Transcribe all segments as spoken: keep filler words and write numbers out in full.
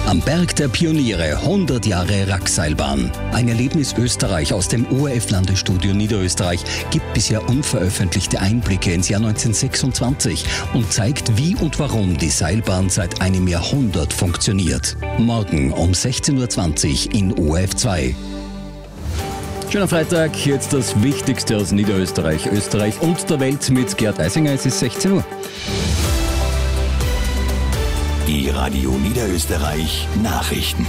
Am Berg der Pioniere hundert Jahre Wrackseilbahn. Ein Erlebnis Österreich aus dem O R F-Landesstudio Niederösterreich gibt bisher unveröffentlichte Einblicke ins Jahr neunzehnhundertsechsundzwanzig und zeigt, wie und warum die Seilbahn seit einem Jahrhundert funktioniert. Morgen um sechzehn Uhr zwanzig in O R F zwei. Schöner Freitag, jetzt das Wichtigste aus Niederösterreich, Österreich und der Welt mit Gerd Eisinger. Es ist sechzehn Uhr. Die Radio Niederösterreich Nachrichten.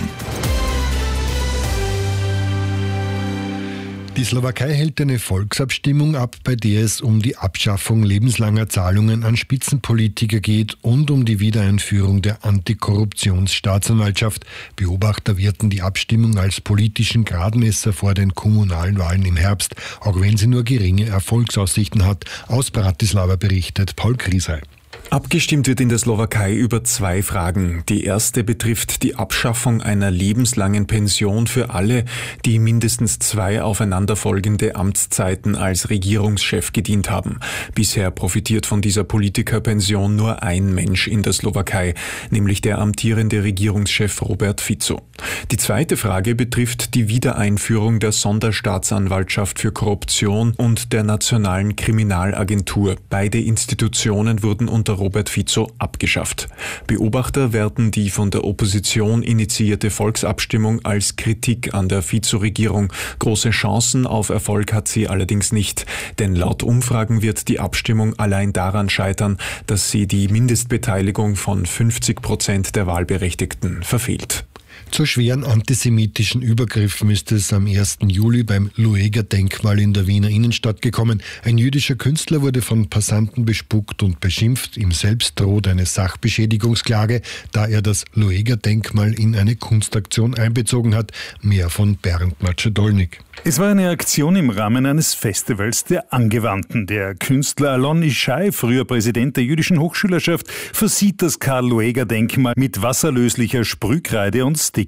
Die Slowakei hält eine Volksabstimmung ab, bei der es um die Abschaffung lebenslanger Zahlungen an Spitzenpolitiker geht und um die Wiedereinführung der Antikorruptionsstaatsanwaltschaft. Beobachter werten die Abstimmung als politischen Gradmesser vor den kommunalen Wahlen im Herbst, auch wenn sie nur geringe Erfolgsaussichten hat. Aus Bratislava berichtet Paul Griesei. Abgestimmt wird in der Slowakei über zwei Fragen. Die erste betrifft die Abschaffung einer lebenslangen Pension für alle, die mindestens zwei aufeinanderfolgende Amtszeiten als Regierungschef gedient haben. Bisher profitiert von dieser Politikerpension nur ein Mensch in der Slowakei, nämlich der amtierende Regierungschef Robert Fico. Die zweite Frage betrifft die Wiedereinführung der Sonderstaatsanwaltschaft für Korruption und der Nationalen Kriminalagentur. Beide Institutionen wurden unter Robert Fico abgeschafft. Beobachter werten die von der Opposition initiierte Volksabstimmung als Kritik an der Fico-Regierung. Große Chancen auf Erfolg hat sie allerdings nicht, denn laut Umfragen wird die Abstimmung allein daran scheitern, dass sie die Mindestbeteiligung von fünfzig Prozent der Wahlberechtigten verfehlt. Zu schweren antisemitischen Übergriffen ist es am ersten Juli beim Lueger-Denkmal in der Wiener Innenstadt gekommen. Ein jüdischer Künstler wurde von Passanten bespuckt und beschimpft. Ihm selbst droht eine Sachbeschädigungsklage, da er das Lueger-Denkmal in eine Kunstaktion einbezogen hat. Mehr von Bernd Matschadolnik. Es war eine Aktion im Rahmen eines Festivals der Angewandten. Der Künstler Alon Ishai, früher Präsident der jüdischen Hochschülerschaft, versieht das Karl-Lueger-Denkmal mit wasserlöslicher Sprühkreide und